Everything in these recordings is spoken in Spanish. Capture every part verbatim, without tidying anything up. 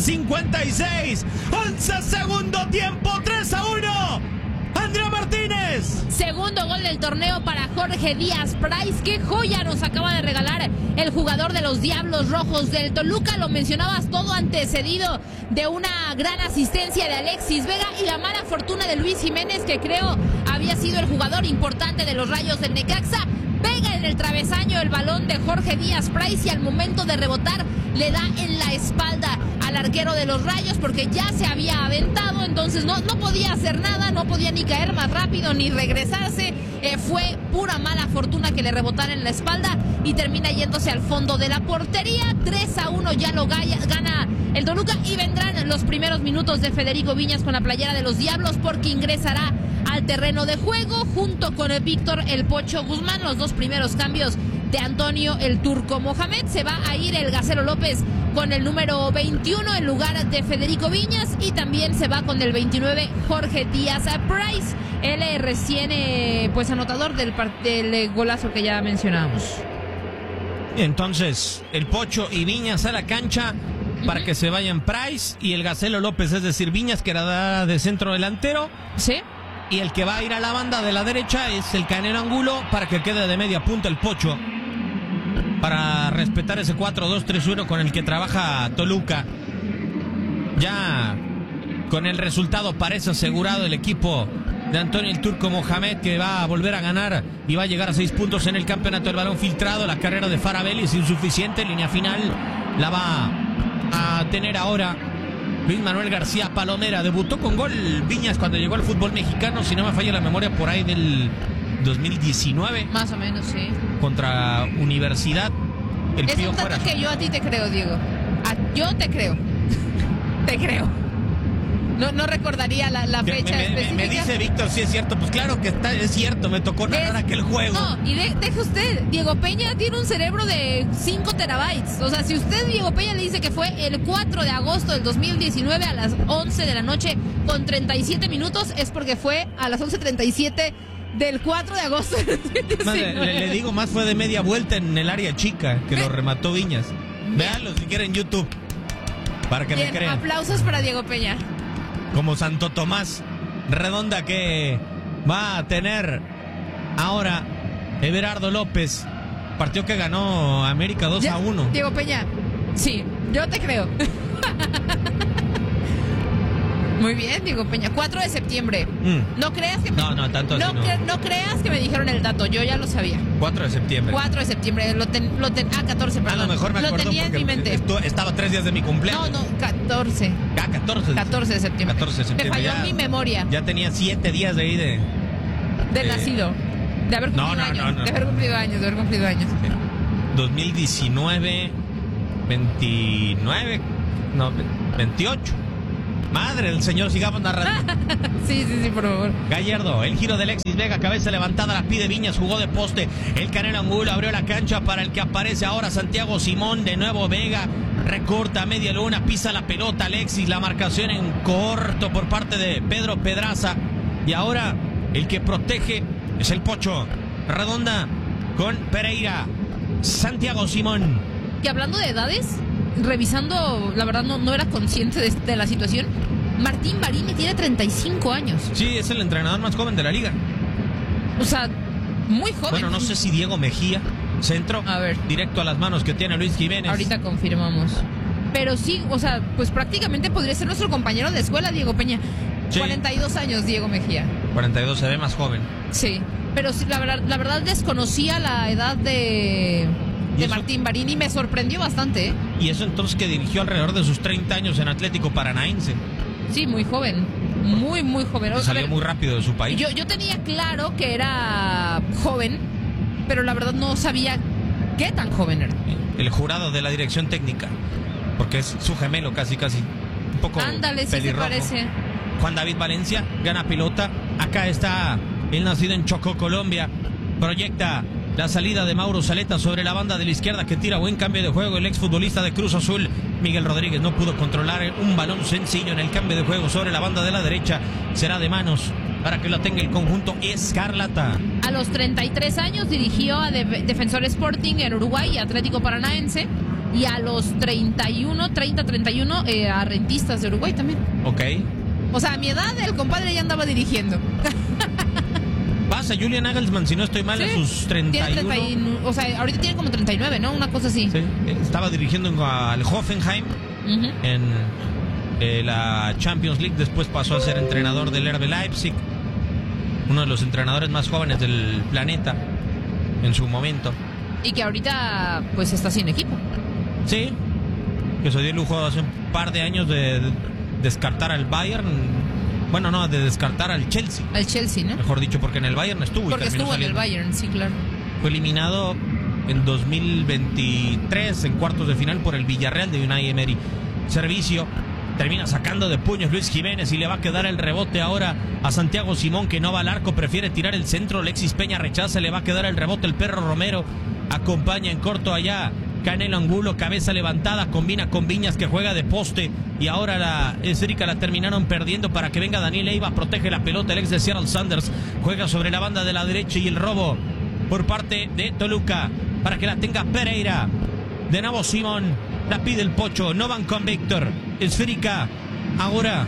cincuenta y seis. once segundo tiempo, tres a uno. Andrea Martínez. Segundo gol del torneo para Jorge Díaz Price. Qué joya nos acaba de regalar el jugador de los Diablos Rojos del Toluca. Lo mencionabas todo, antecedido de una gran asistencia de Alexis Vega y la mala fortuna de Luis Jiménez, que creo había sido el jugador importante de los Rayos del Necaxa. Pega en el travesaño el balón de Jorge Díaz Price y al momento de rebotar le da en la espalda al arquero de los Rayos, porque ya se había aventado, entonces no, no podía hacer nada, no podía ni caer más rápido ni regresarse. Eh, fue pura mala fortuna que le rebotara en la espalda y termina yéndose al fondo de la portería. tres a uno ya lo gana, gana el Toluca, y vendrán los primeros minutos de Federico Viñas con la playera de los Diablos, porque ingresará al terreno de juego junto con el Víctor El Pocho Guzmán. Los dos primeros cambios de Antonio El Turco Mohamed. Se va a ir el Gacelo López con el número veintiuno en lugar de Federico Viñas, y también se va con el veintinueve Jorge Díaz Price, el recién eh, pues anotador del, del golazo que ya mencionamos. Entonces El Pocho y Viñas a la cancha para uh-huh. que se vayan Price y el Gacelo López, es decir, Viñas, que era de centro delantero. Sí. Y el que va a ir a la banda de la derecha es el Canelo Angulo, para que quede de media punta el Pocho, para respetar ese cuatro dos tres uno con el que trabaja Toluca. Ya con el resultado parece asegurado el equipo de Antonio El Turco Mohamed, que va a volver a ganar y va a llegar a seis puntos en el campeonato. El balón filtrado, la carrera de Farabelli es insuficiente, línea final la va a tener ahora Luis Manuel García Palomera. Debutó con gol Viñas cuando llegó al fútbol mexicano, si no me falla la memoria, por ahí del dos mil diecinueve. Más o menos, sí. Contra Universidad. El es un dato fuera. Que yo a ti te creo, Diego. A, yo te creo. Te creo. No, no recordaría la, la fecha me, específica. Me, me dice Víctor, sí es cierto. Pues claro que está, es cierto, me tocó narrar es, aquel juego. No, y de, deje usted, Diego Peña tiene un cerebro de cinco terabytes. O sea, si usted, Diego Peña, le dice que fue el cuatro de agosto del dos mil diecinueve a las once de la noche con treinta y siete minutos, es porque fue a las once treinta y siete del cuatro de agosto del dos mil diecinueve. Le, le digo, más fue de media vuelta en el área chica, que lo remató Viñas. Véanlo si quieren en YouTube, para que Bien, me crean. Aplausos para Diego Peña. Como Santo Tomás Redonda, que va a tener ahora Everardo López. Partido que ganó América dos a uno. Diego Peña, sí, yo te creo. Muy bien, Diego Peña. cuatro de septiembre. Mm. No creas que me... No, no, tanto no, así no. Que, no creas que me dijeron el dato, yo ya lo sabía. cuatro de septiembre. cuatro de septiembre. Lo ten, lo ten, ah, catorce, perdón. A lo mejor me lo acuerdo tenía en mi mente. Esto, estaba tres días de mi cumpleaños. No, no, catorce. Ah, catorce. catorce de septiembre. catorce de septiembre. Me falló ya, mi memoria. Ya tenía siete días de ahí de... De eh, nacido. De haber cumplido no, no, años. No, no. De haber cumplido años, de haber cumplido años. dos mil diecinueve, veintinueve, no, veintiocho. Madre del Señor, sigamos narrando. Sí, sí, sí, por favor. Gallardo, el giro de Alexis Vega, cabeza levantada, la pide Viñas, jugó de poste. El Canelo Angulo abrió la cancha para el que aparece ahora Santiago Simón. De nuevo Vega, recorta a media luna, pisa la pelota Alexis, la marcación en corto por parte de Pedro Pedraza. Y ahora el que protege es el Pocho. Redonda con Pereira. Santiago Simón. Y hablando de edades, revisando, la verdad no, no era consciente de, de la situación. Martín Barini tiene treinta y cinco años. Sí, es el entrenador más joven de la liga. O sea, muy joven. Bueno, no sé si Diego Mejía, centro, a ver, directo a las manos que tiene Luis Jiménez. Ahorita confirmamos. Pero sí, o sea, pues prácticamente podría ser nuestro compañero de escuela, Diego Peña. Sí. cuarenta y dos años, Diego Mejía. cuarenta y dos, se ve más joven. Sí, pero sí, la verdad, la verdad desconocía la edad de... de eso, Martín Barini, me sorprendió bastante, ¿eh? Y eso entonces que dirigió alrededor de sus treinta años en Atlético Paranaense. Sí, muy joven, muy, muy joven. O salió ver, muy rápido de su país. Yo, yo tenía claro que era joven, pero la verdad no sabía qué tan joven era. El jurado de la dirección técnica, porque es su gemelo casi, casi. Un poco Ándale, sí se parece. Juan David Valencia gana pelota. Acá está el nacido en Chocó, Colombia. Proyecta la salida de Mauro Zaleta sobre la banda de la izquierda, que tira buen cambio de juego. El exfutbolista de Cruz Azul, Miguel Rodríguez, no pudo controlar un balón sencillo en el cambio de juego sobre la banda de la derecha. Será de manos para que lo tenga el conjunto escarlata. A los treinta y tres años dirigió a de Defensor Sporting en Uruguay y Atlético Paranaense. y a los treinta y uno, treinta, treinta y uno eh, a Rentistas de Uruguay también. Ok. O sea, a mi edad el compadre ya andaba dirigiendo. Pasa Julian Nagelsmann, si no estoy mal, Sí. a sus treinta y uno. Tiene treinta y, o sea, ahorita tiene como treinta y nueve, ¿no? Una cosa así. Sí, estaba dirigiendo al Hoffenheim Uh-huh. en eh, la Champions League. Después pasó a ser entrenador del R B Leipzig, uno de los entrenadores más jóvenes del planeta en su momento. Y que ahorita pues está sin equipo. Sí, que se dio el lujo hace un par de años de, de descartar al Bayern. Bueno, no, de descartar al Chelsea. Al Chelsea, ¿no? Mejor dicho, porque en el Bayern estuvo. Porque y terminó estuvo en el saliendo. Bayern, sí, claro. Fue eliminado en dos mil veintitrés en cuartos de final por el Villarreal de Unai Emery. Servicio, termina sacando de puños Luis Jiménez y le va a quedar el rebote ahora a Santiago Simón, que no va al arco, prefiere tirar el centro. Alexis Peña rechaza, le va a quedar el rebote el Perro Romero. Acompaña en corto allá Canelo Angulo, cabeza levantada, combina con Viñas, que juega de poste, y ahora la esférica la terminaron perdiendo para que venga Daniel Leiva, protege la pelota el ex de Seattle Sanders, juega sobre la banda de la derecha y el robo por parte de Toluca para que la tenga Pereira. De nuevo Simón, la pide el Pocho, no van con Víctor, esférica ahora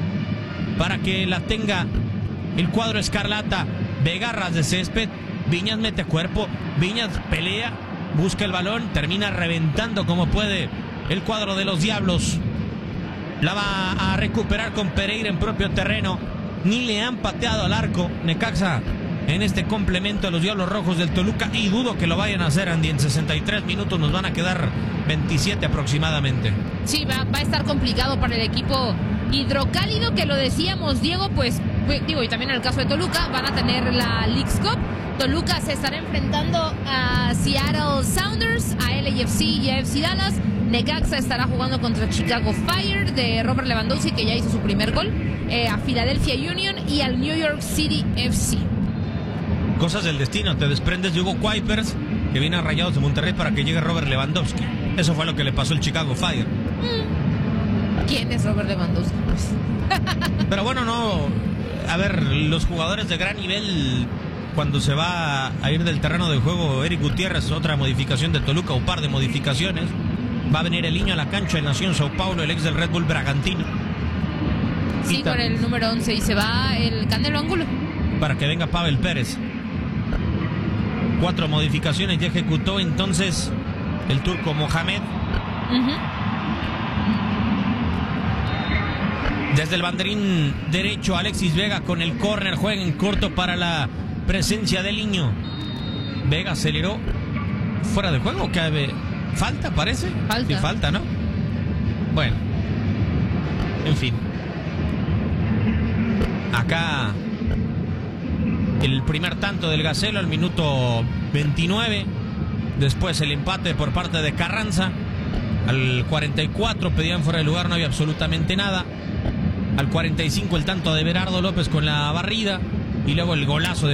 para que la tenga el cuadro escarlata. Vegarras de césped, Viñas mete cuerpo, Viñas pelea, busca el balón, termina reventando como puede el cuadro de los Diablos. La va a recuperar con Pereira en propio terreno. Ni le han pateado al arco Necaxa en este complemento de los Diablos Rojos del Toluca, y dudo que lo vayan a hacer, Andy. En sesenta y tres minutos nos van a quedar veintisiete aproximadamente. Sí, va, va a estar complicado para el equipo hidrocálido, que lo decíamos, Diego, pues, digo, y también en el caso de Toluca, van a tener la Leagues Cup. Toluca se estará enfrentando a Seattle Sounders, a L A F C y a F C Dallas. Necaxa estará jugando contra Chicago Fire de Robert Lewandowski, que ya hizo su primer gol, eh, a Philadelphia Union y al New York City F C. Cosas del destino, te desprendes de Hugo Kuipers, que viene a Rayados de Monterrey para que llegue Robert Lewandowski. Eso fue lo que le pasó al Chicago Fire. Mm. ¿Quién es Robert Lewandowski? Pues? Pero bueno, no. A ver, los jugadores de gran nivel, cuando se va a ir del terreno de juego, Eric Gutiérrez, otra modificación de Toluca, un par de modificaciones. Va a venir el niño a la cancha, nació en Sao Paulo, el ex del Red Bull Bragantino. Sí, con el número once, y se va el Canelo Angulo. Para que venga Pavel Pérez. Cuatro modificaciones ya ejecutó entonces el turco Mohamed. Uh-huh. Desde el banderín derecho, Alexis Vega con el córner, juega en corto para la presencia del niño. Vega aceleró. ¿Fuera de juego? ¿Qué? ¿Falta, parece? Falta. Sí, falta, ¿no? Bueno. En fin. Acá el primer tanto del Gacelo al minuto veintinueve. Después el empate por parte de Carranza. Al cuarenta y cuatro pedían fuera de lugar, no había absolutamente nada. Al cuarenta y cinco el tanto de Berardo López con la barrida. Y luego el golazo de